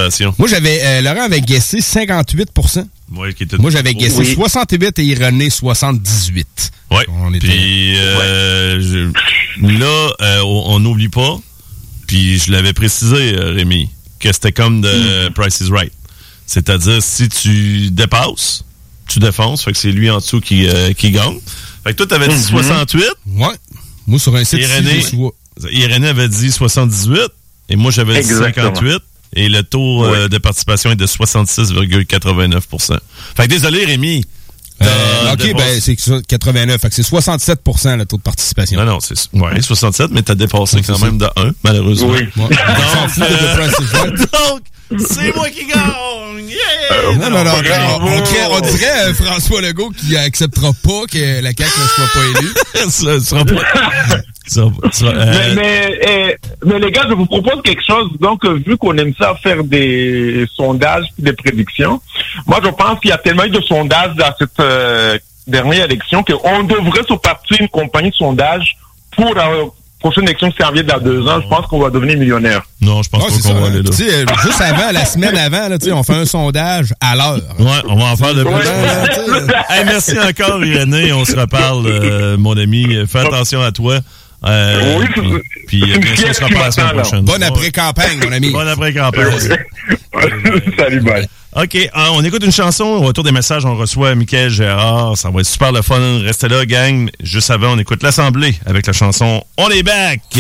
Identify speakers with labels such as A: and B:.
A: participation.
B: Moi, Laurent avait guessé 58%.
A: Ouais, qui était...
B: Moi, j'avais guessé 68 et René 78.
A: Oui. Puis là, on n'oublie pas, puis je l'avais précisé, Rémi, que c'était comme de Price is Right. C'est-à-dire, si tu dépasses, tu défonces, fait que c'est lui en dessous qui gagne. Fait que toi, t'avais dit 68.
B: Ouais. Moi, sur un site,
A: René avait dit 78, et moi, j'avais dit 58. Et le taux de participation est de 66,89%. Fait que désolé, Rémi.
B: OK, ben c'est 89. Fait que c'est 67% le taux de participation.
A: Non, c'est 67, mais t'as dépassé quand même de 1, malheureusement.
B: Oui. Donc,
A: c'est moi qui gagne! Yeah!
B: Non. On dirait François Legault qui acceptera pas que la CAQ ne soit pas élue.
A: Ça sera pas...
C: Mais les gars, je vous propose quelque chose. Donc, vu qu'on aime ça faire des sondages, des prédictions, moi, je pense qu'il y a tellement eu de sondages dans cette dernière élection qu'on devrait se partir une compagnie de sondage pour la prochaine élection servir dans 2 ans. Je pense qu'on va devenir millionnaire.
A: Non, je pense pas qu'on va aller là.
B: Juste avant, la semaine avant, là, on fait un sondage à l'heure.
A: Ouais, on va en faire de plus. Hey, merci encore, René. On se reparle, mon ami. Fais attention à toi. Puis bien sûr, on se reparle la semaine prochaine.
B: Bonne après-campagne, mon ami.
A: Bonne après-campagne.
C: Salut, bye.
A: OK, on écoute une chanson. Au retour des messages, on reçoit Michael Gérard. Ça va être super le fun. Restez là, gang. Juste avant, on écoute l'Assemblée avec la chanson « On est back ».